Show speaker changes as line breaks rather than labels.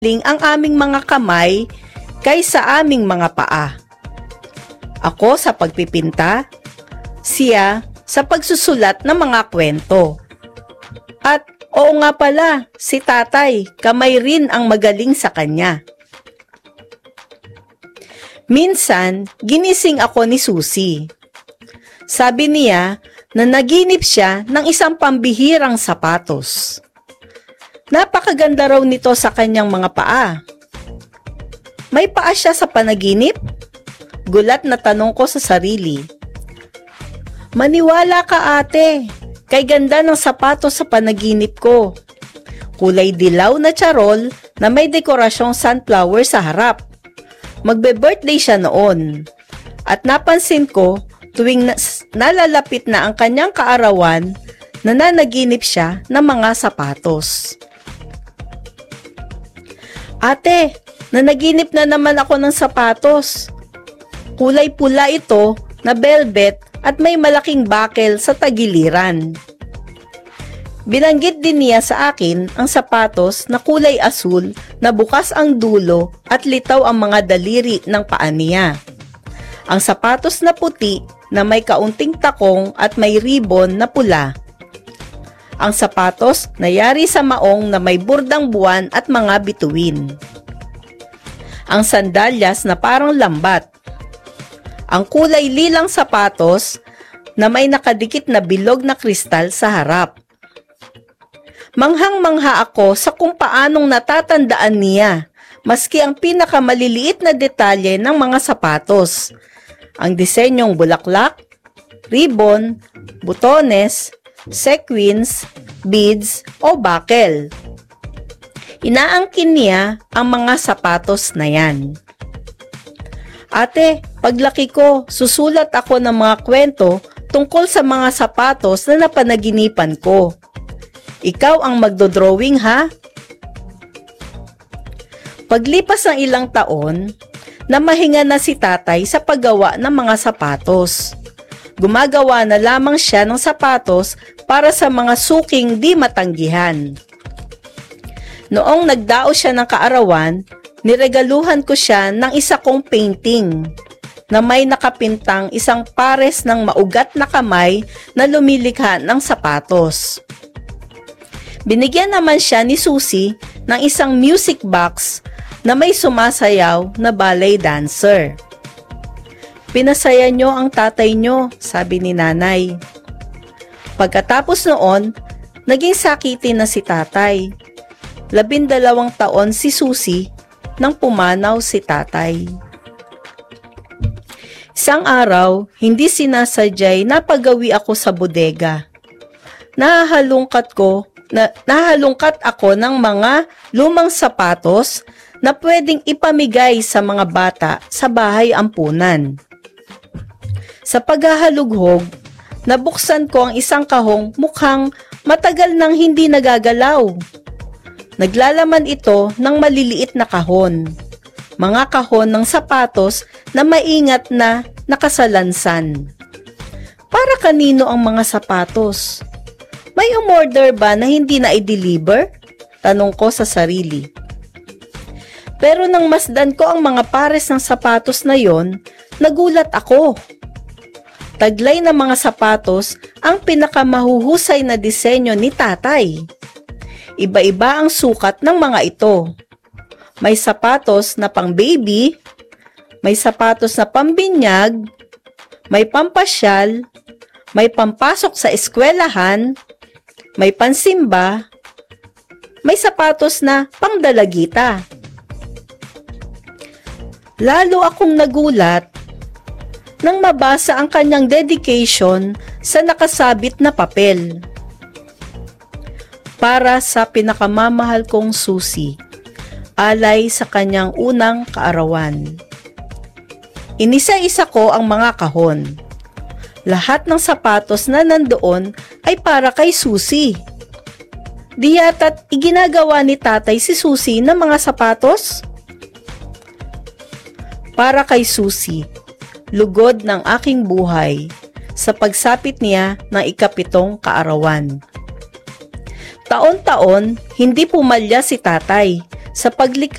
ang aming mga kamay kaysa aming mga paa. Ako sa pagpipinta, siya sa pagsusulat ng mga kwento. At oo nga pala, si tatay, kamay rin ang magaling sa kanya. Minsan, ginising ako ni Susie. Sabi niya na naginip siya ng isang pambihirang sapatos. Napakaganda raw nito sa kanyang mga paa. May paa siya sa panaginip? Gulat na tanong ko sa sarili. Maniwala ka ate, kay ganda ng sapatos sa panaginip ko. Kulay dilaw na charol na may dekorasyong sunflower sa harap. Magbe-birthday siya noon. At napansin ko tuwing nalalapit na ang kanyang kaarawan, nananaginip siya ng mga sapatos. Ate, nanaginip na naman ako ng sapatos. Kulay pula ito na velvet at may malaking buckle sa tagiliran. Binanggit din niya sa akin ang sapatos na kulay asul na bukas ang dulo at litaw ang mga daliri ng paa niya. Ang sapatos na puti na may kaunting takong at may ribbon na pula. Ang sapatos na yari sa maong na may burdang buwan at mga bituin. Ang sandalyas na parang lambat. Ang kulay lilang sapatos na may nakadikit na bilog na kristal sa harap. Manghang-mangha ako sa kung paanong natatandaan niya, maski ang pinakamaliliit na detalye ng mga sapatos. Ang disenyong bulaklak, ribbon, butones, sequins, beads o buckle. Inaangkin niya ang mga sapatos na yan. Ate, paglaki ko, susulat ako ng mga kwento tungkol sa mga sapatos na napanaginipan ko. Ikaw ang magdodrawing ha? Paglipas ng ilang taon, namahinga na si tatay sa paggawa ng mga sapatos. Gumagawa na lamang siya ng sapatos para sa mga suking di matanggihan. Noong nagdao siya ng kaarawan, niregaluhan ko siya ng isa kong painting na may nakapintang isang pares ng maugat na kamay na lumilikha ng sapatos. Binigyan naman siya ni Susie ng isang music box na may sumasayaw na ballet dancer. Pinasaya nyo ang tatay nyo, sabi ni nanay. Pagkatapos noon, naging sakitin na si tatay. 12 taon si Susie nang pumanaw si tatay. Isang araw, hindi sinasadyay napagawi ako sa bodega. Nahalungkat ako ng mga lumang sapatos na pwedeng ipamigay sa mga bata sa bahay ampunan. Sa paghahalughog, nabuksan ko ang isang kahong mukhang matagal nang hindi nagagalaw. Naglalaman ito ng maliliit na kahon. Mga kahon ng sapatos na maingat na nakasalansan. Para kanino ang mga sapatos? May umorder ba na hindi na i-deliver? Tanong ko sa sarili. Pero nang masdan ko ang mga pares ng sapatos na yon, nagulat ako. Taglay na mga sapatos ang pinakamahuhusay na disenyo ni tatay. Iba-iba ang sukat ng mga ito. May sapatos na pang baby, may sapatos na pambinyag, may pampasyal, may pampasok sa eskwelahan, may pansimba, may sapatos na pangdalagita. Lalo akong nagulat nang mabasa ang kanyang dedication sa nakasabit na papel. Para sa pinakamamahal kong Susie, alay sa kanyang unang kaarawan. Inisa-isa ko ang mga kahon. Lahat ng sapatos na nandoon ay para kay Susie. Di yata't iginagawa ni tatay si Susie ng mga sapatos? Para kay Susie, lugod ng aking buhay sa pagsapit niya ng 7 kaarawan. Taon-taon, hindi pumalya si tatay sa paglikha